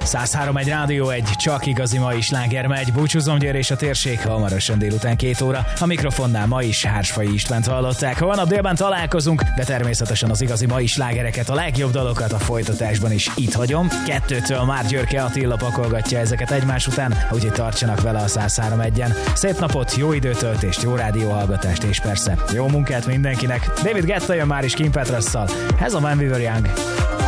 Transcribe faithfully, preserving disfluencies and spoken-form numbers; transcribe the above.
száz három egy Rádió egy, csak igazi mai sláger megy. Búcsúzom, Győr és a térség, hamarosan délután két óra. A mikrofonnál ma is Hársfai Istvánt hallották. Holnap délben találkozunk, de természetesen az igazi mai slágereket, a legjobb dalokat a folytatásban is itt hagyom. Kettőtől már Györke Attila pakolgatja ezeket egymás után, úgyhogy tartsanak vele a száz három egyen. Szép napot, jó időtöltést, jó rádióhallgatást és persze jó munkát mindenkinek. David Guetta jön már is Kim Petrasszal. Ez a When We Were Young.